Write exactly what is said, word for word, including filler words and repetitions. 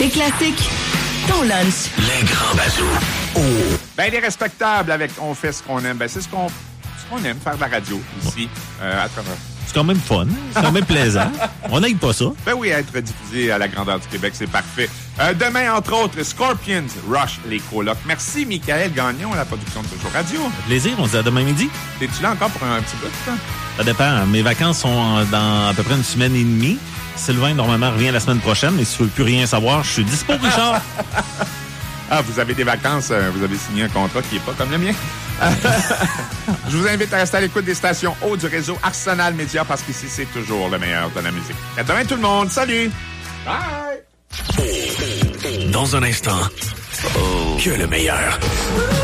Tes classiques, ton lunch. Les grands bazous. Oh. Ben, les respectables avec On fait ce qu'on aime. Ben, c'est ce qu'on, ce qu'on aime, faire de la radio ici, euh, à travers. C'est quand même fun. C'est quand même plaisant. On n'aime pas ça. Ben oui, être diffusé à la grandeur du Québec, c'est parfait. Euh, demain, entre autres, Scorpions, Rush, les colocs. Merci, Michael Gagnon, à la production de Toujours Radio. Plaisir, on se dit à demain midi. T'es-tu là encore pour un, un petit bout de temps? Ça dépend. Mes vacances sont dans à peu près une semaine et demie. Sylvain, normalement, revient la semaine prochaine, mais si tu veux plus rien savoir, je suis dispo, Richard. Ah, vous avez des vacances, euh, vous avez signé un contrat qui n'est pas comme le mien. Je vous invite à rester à l'écoute des stations haut du réseau Arsenal Média parce qu'ici, c'est toujours le meilleur de la musique. À demain, tout le monde. Salut! Bye! Dans un instant, oh, que le meilleur.